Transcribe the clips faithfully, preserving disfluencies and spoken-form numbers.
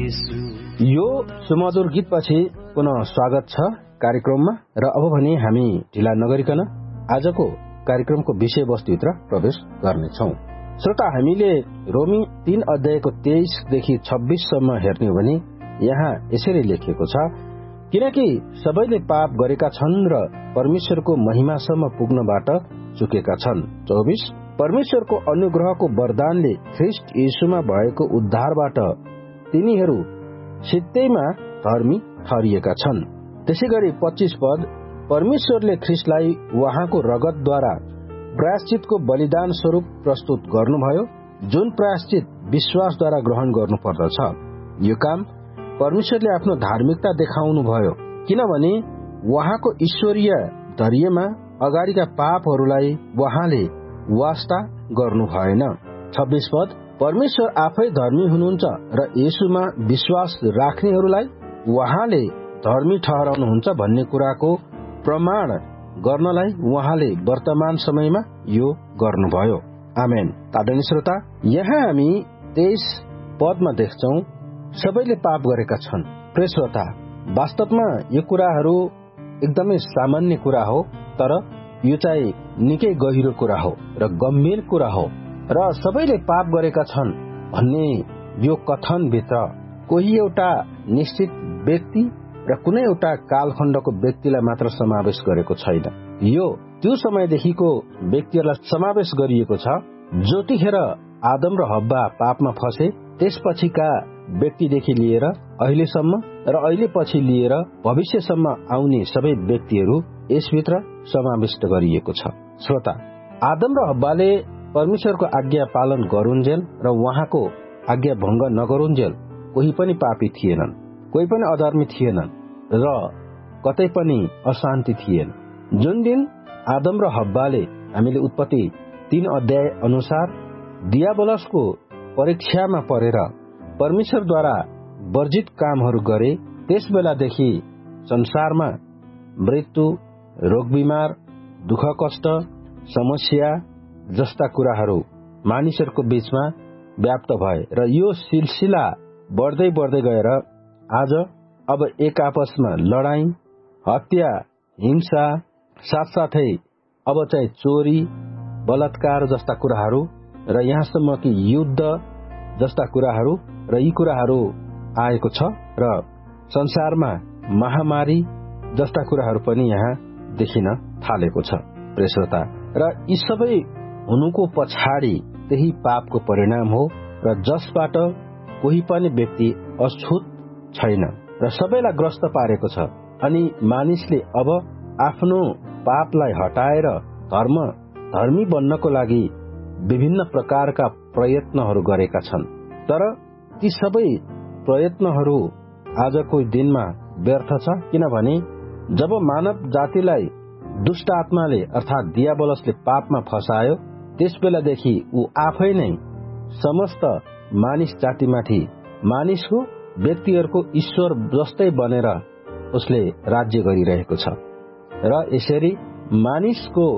यो सुमधुर गीतपछि पुनः स्वागत छ कार्यक्रममा र अब भने हामी ढिला नगरिकन आजको कार्यक्रमको विषयवस्तुभित्र प्रवेश गर्नेछौँ। श्रोता, हामीले रोमी तीन अध्यायको तेइस देखि छब्बीस सम्म हेर्ने हो भने यहाँ यसरी लेखिएको छ, किनकि सबैले पाप गरेका छन् र परमेश्वरको महिमासम्म पुग्नबाट चुकेका छन्। चौबीस परमेश्वरको अनुग्रहको वरदानले ख्रीष्ट येशूमा भएको उद्धारबाट तिनीहरू सित्तैमा धर्मी ठहरिएका छन्। त्यसैगरी पच्चीस पद परमेश्वरले ख्रीष्टलाई उहाँको रगतद्वारा प्रायश्चितको बलिदान स्वरूप प्रस्तुत गर्नुभयो, जुन प्रायश्चित विश्वासद्वारा ग्रहण गर्नुपर्दछ। यो काम परमेश्वरले आफ्नो धार्मिकता देखाउनु भयो, किनभने उहाँको ईश्वरीय धैर्यमा अगाडिका पापहरूलाई उहाँले वास्ता गर्नु भएन। छब्बीस पद परमेश्वर आफै धर्मी हुनुहुन्छ र येशूमा विश्वास राख्नेहरूलाई उहाँले धर्मी ठहराउनुहुन्छ भन्ने कुराको प्रमाण गर्नलाई उहाँले वर्तमान समयमा यो गर्नुभयो। आमेन। आदरणीय श्रोता, यहाँ हामी तेइस पदमा देख्छौं सबैले पाप गरेका छन्। प्रिय श्रोता, वास्तवमा यो कुराहरू एकदमै सामान्य कुरा हो, तर यो चाहिँ निकै गहिरो कुरा हो र गम्भीर कुरा हो र सबैले पाप गरेका छन् भन्ने यो कथनभित्र कोही एउटा निश्चित व्यक्ति र कुनै एउटा कालखण्डको व्यक्तिलाई मात्र समावेश गरेको छैन। यो त्यो समयदेखिको व्यक्तिहरूलाई समावेश गरिएको छ जतिखेर आदम र हव्वा पापमा फसे, त्यसपछिका व्यक्तिदेखि लिएर अहिलेसम्म र अहिले पछि लिएर भविष्यसम्म आउने सबै व्यक्तिहरू यसभित्र समाविष्ट गरिएको छ। श्रोता, आदम र हव्वाले परमेश्वरको आज्ञा पालन गरुन्जेल र उहाँको आज्ञा भंग नगरुन्जेल कोही पनि पापी थिएनन्, कोही पनि अधर्मी थिएनन् र कतै पनि अशान्ति थिएन। जुन दिन आदम र हव्वाले हामीले उत्पत्ति तीन अध्याय अनुसार दियाबलसको परीक्षामा परेर परमेश्वरद्वारा वर्जित कामहरू गरे, त्यस बेलादेखि संसारमा मृत्यु, रोग बिमार, दुःख कष्ट, समस्या जस्ता कुराहरू मानिसहरूको बीचमा व्याप्त भए र यो सिलसिला बढ्दै बढ्दै गएर आज अब एक आपसमा लडाई, हत्या, हिंसा, साथसाथै अब चाहिँ चोरी, बलात्कार जस्ता कुराहरू र यहाँसम्म कि युद्ध जस्ता कुराहरू र यी कुराहरू आएको छ र संसारमा महामारी जस्ता कुराहरू पनि यहाँ देखिन थालेको छ। प्रिय श्रोता, र यी सबै हुनुको पछाडि त्यही पापको परिणाम हो र जसबाट कोही पनि व्यक्ति अछुत छैन र सबैलाई ग्रस्त पारेको छ। अनि मानिसले अब आफ्नो पापलाई हटाएर धर्म धर्मी बन्नको लागि विभिन्न प्रकारका प्रयत्नहरू गरेका छन्, तर ती सबै प्रयत्नहरू आजको दिनमा व्यर्थ छ, किनभने जब मानव जातिलाई दुष्ट आत्माले अर्थात दियाबलसले पापमा फसायो, त्यस बेलादेखि ऊ आफै नै समस्त मानिस जातिमाथि मानिसको व्यक्तिहरूको ईश्वर जस्तै बनेर उसले राज्य गरिरहेको छ र यसरी मानिसको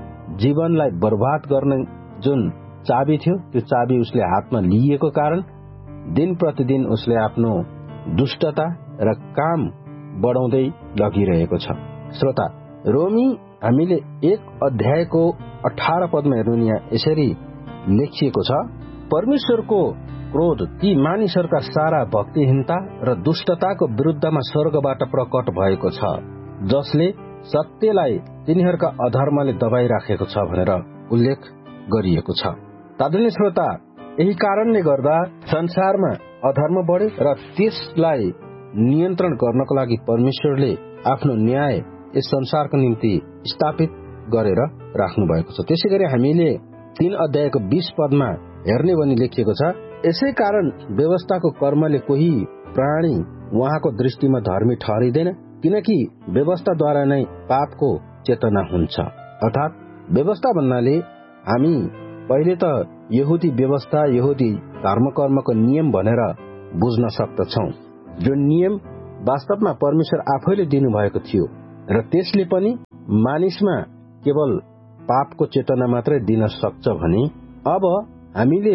जीवनलाई बर्बाद गर्ने जुन चाबी थियो त्यो चाबी उसले हातमा लिएको कारण दिन प्रतिदिन उसले आफ्नो दुष्टता र काम बढाउँदै लगिरहेको छ। श्रोता, रोमी हामीले एक अध्यायको अठारह पदमा हेर्नु, यहाँ यसरी लेखिएको छ, परमेश्वरको क्रोध ती मानिसहरूका सारा भक्तिहीनता र दुष्टताको विरुद्धमा स्वर्गबाट प्रकट भएको छ, जसले सत्यलाई तिनीहरूका अधर्मले दबाइराखेको छ भनेर उल्लेख गरिएको छ। आदरणीय श्रोता, यही कारणले गर्दा संसारमा अधर्म बढ्यो र त्यसलाई नियन्त्रण गर्नको लागि परमेश्वरले आफ्नो न्याय यस संसारको निम्ति स्थापित गरेर राख्नु भएको छ। त्यसैगरी हामीले तीन अध्यायको बीस पदमा हेर्ने भनी लेखिएको छ, यसै कारण व्यवस्थाको कर्मले कोही प्राणी उहाँको दृष्टिमा धर्मी ठहरिँदैन, किनकि व्यवस्थाद्वारा नै पापको चेतना हुन्छ। अर्थात व्यवस्था भन्नाले हामी पहिले त यहुदी व्यवस्था, यहुदी धर्मकर्मको नियम भनेर बुझ्न सक्दछौं, जो नियम वास्तवमा परमेश्वर आफैले दिनुभएको थियो र त्यसले पनि मानिसमा केवल पापको चेतना मात्रै दिन सक्छ भने अब हामीले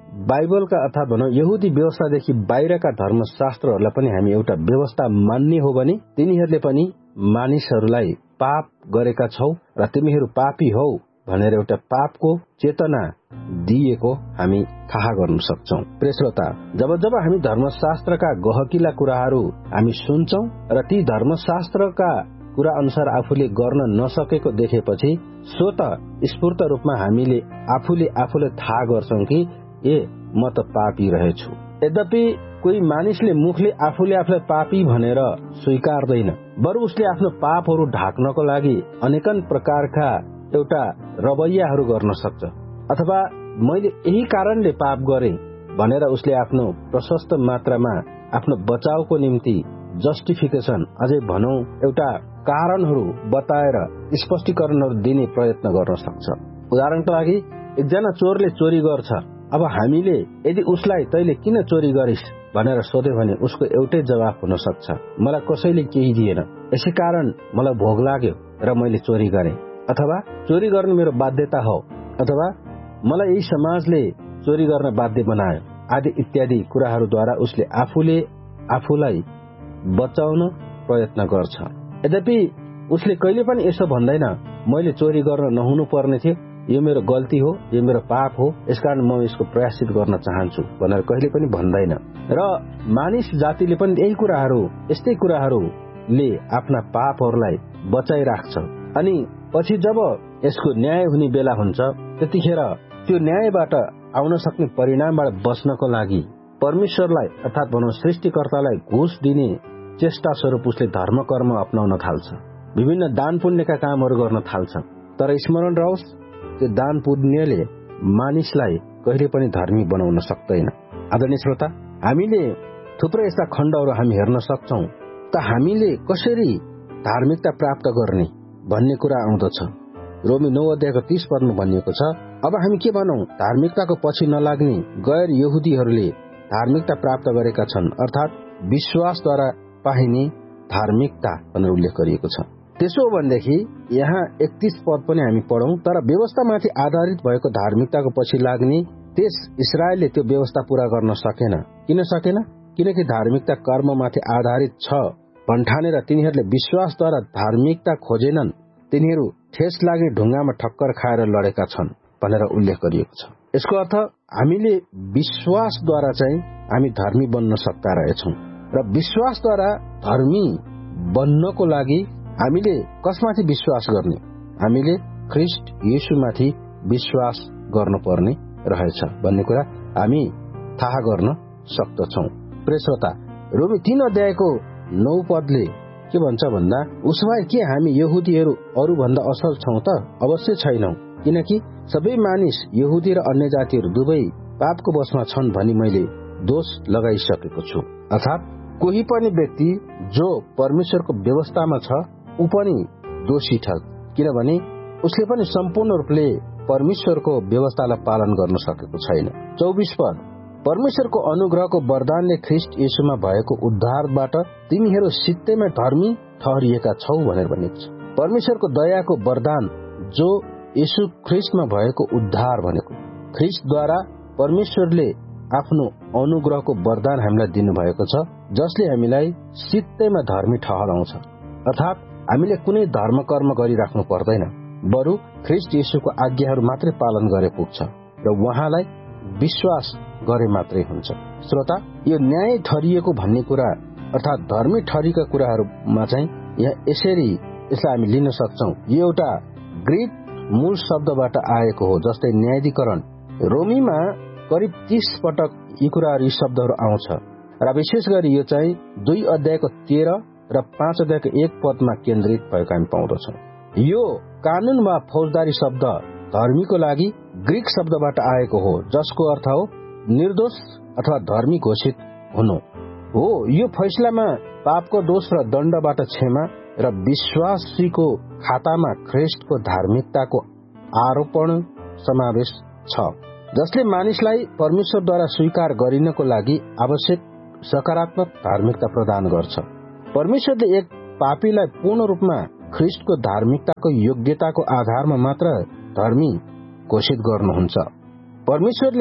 बाइबलका अर्थात भनौँ यहुदी व्यवस्थादेखि बाहिरका धर्मशास्त्रहरूलाई पनि हामी एउटा व्यवस्था मान्ने हो भने तिनीहरूले पनि मानिसहरूलाई पाप गरेका छौ र तिमीहरू पापी हौ भनेर एउटा पापको चेतना दिएको हामी थाहा गर्न सक्छौं। प्रिय श्रोता, जब जब हामी धर्मशास्त्रका गहकिला कुराहरू हामी सुन्छौं र ती धर्मशास्त्रका कुरा अनुसार आफूले गर्न नसकेको देखेपछि स्वत स्फूर्त रूपमा हामीले आफूले आफूले थाहा गर्छौं कि ए म त पापी रहेछु। यद्यपि कोही मानिसले मुखले आफूले आफूलाई पापी भनेर स्वीकार्दैन, बरु उसले आफ्नो पापहरू ढाक्नको लागि अनेकन प्रकारका एउटा रवैयाहरू गर्न सक्छ, अथवा मैले यही कारणले पाप गरेँ भनेर उसले आफ्नो प्रशस्त मात्रामा आफ्नो बचावको निम्ति जस्टिफिकेसन अझै भनौं एउटा कारणहरू बताएर स्पष्टीकरणहरू दिने प्रयत्न गर्न सक्छ। उदाहरणको लागि एकजना चोरले चोरी गर्छ, अब हामीले यदि उसलाई तैले किन चोरी गरिस् भनेर सोध्यो भने उसको एउटै जवाफ हुन सक्छ, मलाई कसैले केही दिएन, यसै कारण मलाई भोग लाग्यो र मैले चोरी गरेँ, अथवा चोरी गर्न मेरो बाध्यता हो, अथवा मलाई यही समाजले चोरी गर्न बाध्य बनायो आदि इत्यादि कुराहरूद्वारा उसले आफूले आफूलाई बचाउन प्रयत्न गर्छ। यद्यपि उसले कहिले पनि यसो भन्दैन मैले चोरी गर्न नहुनु पर्ने थियो, यो मेरो गल्ती हो, यो मेरो पाप हो, यसकारण म यसको प्रायश्चित गर्न चाहन्छु भनेर कहिले पनि भन्दैन। र मानिस जातिले पनि यही कुराहरू यस्तै कुराहरूले आफ्ना पापहरूलाई बचाइराख्छ। अनि पछि जब यसको न्याय हुने बेला हुन्छ त्यतिखेर त्यो न्यायबाट आउन सक्ने परिणामबाट बच्नको लागि परमेश्वरलाई अर्थात भनौं सृष्टिकर्तालाई घुस दिने चेष्टा स्वरूप उसले धर्म कर्म अपनाउन थाल्छ, विभिन्न दान पुण्यका कामहरू गर्न थाल्छ। तर स्मरण रहोस्, त्यो दान पुण्यले मानिसलाई कहिले पनि धर्मी बनाउन सक्दैन। आदरणीय श्रोता, हामीले थुप्रै यस्ता खण्डहरू हामी हेर्न सक्छौं त हामीले कसरी धार्मिकता प्राप्त गर्ने भन्ने कुरा आउँदछ। रोमी नौ अध्यायको तीस पदमा भनिएको छ, अब हामी के भनौं, धार्मिकताको पछि नलाग्ने गैर यहुदीहरूले धार्मिकता प्राप्त गरेका छन्, अर्थात विश्वासद्वारा पाइने धार्मिकता भनेर उल्लेख गरिएको छ। त्यसो हो भनेदेखि यहाँ एकतीस पद पनि हामी पढौं, तर व्यवस्थामाथि आधारित भएको धार्मिकताको पछि लाग्ने त्यस इस्रायलले त्यो व्यवस्था पूरा गर्न सकेन। किन सकेन? किनकि धार्मिकता कर्ममाथि आधारित छ भन्ठानेर तिनीहरूले विश्वासद्वारा धार्मिकता खोजेनन्, तिनीहरू ठेस लाग्ने ढुङ्गामा ठक्कर खाएर लडेका छन् भनेर उल्लेख गरिएको छ। यसको अर्थ हामीले विश्वासद्वारा चाहिँ हामी धर्मी बन्न सक्दा रहेछौं, र विश्वासद्वारा धर्मी बन्नको लागि हामीले कसमाथि विश्वास गर्ने? हामीले ख्रीष्ट येशूमाथि विश्वास गर्नुपर्ने रहेछ भन्ने कुरा हामी थाहा गर्न सक्दछौं। प्रिय श्रोता, रोमी तीन अध्यायको नौ पदले के भन्छ भन्दा, उसो भए के हामी यहुदीहरू अरू भन्दा असल छौं त? अवश्य छैनौं, किनकि सबै मानिस यहुदी र अन्य जातिहरू दुवै पापको वशमा छन् भनी मैले दोष लगाइसकेको छु। अर्थात कोही पनि व्यक्ति जो परमेश्वरको व्यवस्थामा छ ऊ पनि दोषी छ, किनभने उसले पनि सम्पूर्ण रूपले परमेश्वरको व्यवस्थालाई पालन गर्न सकेको छैन। चौबीस पद, परमेश्वरको अनुग्रहको वरदानले ख्रीष्ट येशूमा भएको उद्धारबाट तिमीहरू सित्तैमा धर्मी ठहरिएका छौ भनेर भनिएको छ। परमेश्वरको दयाको वरदान जो येशू ख्रीष्टमा भएको उद्धार भनेको, ख्रीष्टद्वारा परमेश्वरले आफ्नो अनुग्रहको वरदान हामीलाई दिनुभएको छ, जसले हामीलाई सित्तैमा धर्मी ठहराउँछ। अर्थात हामीले कुनै धर्म कर्म गरिराख्नु पर्दैन, बरु ख्रीष्ट येशूको आज्ञाहरू मात्रै पालन गरे पुग्छ र उहाँलाई विश्वास गरे मात्रै हुन्छ। श्रोता, यो न्याय ठहरिएको भन्ने कुरा अर्थात धर्मी ठहरीका कुराहरूमा चाहिँ यहाँ यसरी यसलाई हामी लिन सक्छौं। यो एउटा ग्रीक मूल शब्दबाट आएको हो, जस्तै न्यायाधिकरण। रोमीमा करिब तीस पटक यी कुराहरू यी शब्दहरू आउँछ र विशेष गरी यो चाहिँ दुई अध्यायको तेह्र र पाँच अध्यायको एक पदमा केन्द्रित भएको हामी पाउँदछौं। यो कानून वा फौजदारी शब्द धर्मीको लागि ग्रीक शब्दबाट आएको हो, जसको अर्थ हो निर्दोष अथवा धर्मी घोषित हुनु हो। यो फैसलामा पापको दोष र दण्डबाट क्षमा र विश्वासीको खातामा ख्रीष्टको धार्मिकताको आरोपण समावेश छ, जसले मानिसलाई परमेश्वरद्वारा स्वीकार गरिनको लागि आवश्यक सकारात्मक धार्मिकता प्रदान गर्छ। परमेश्वरले एक पापीलाई पूर्ण रूपमा ख्रीष्टको धार्मिकताको योग्यताको आधारमा मात्र धर्मी घोषित गर्नुहुन्छ। परमेश्वरले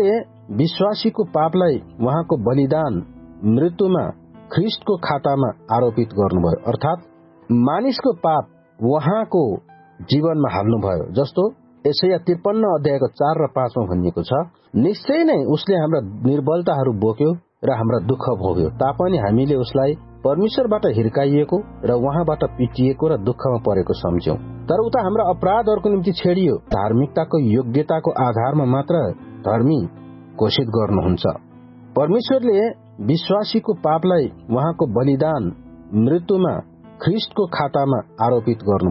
विश्वासीको पापलाई उहाँको बलिदान मृत्युमा ख्रिस्टको खातामा आरोपित गर्नुभयो, अर्थात मानिसको पाप उहाँको जीवनमा हाल्नुभयो। जस्तो यसैया त्रिपन्न अध्यायको चार र पाँचमा भनिएको छ, निश्चय नै उसले हाम्रा निर्बलताहरू बोक्यो र हाम्रा दुःख भोग्यो, तापनि हामीले उसलाई परमेश्वरबाट हिर्काइएको र उहाँबाट पिटिएको र दुःखमा परेको सम्झ्यौं। तर उता हाम्रा अपराधहरूको निम्ति छेडियो, धार्मिकताको योग्यताको आधारमा मात्र धर्मी घोषित गर्नुहुन्छ। परमेश्वरले विश्वासीको पापलाई उहाँको बलिदान मृत्युमा ख्रिस्टको खातामा आरोपित गर्नु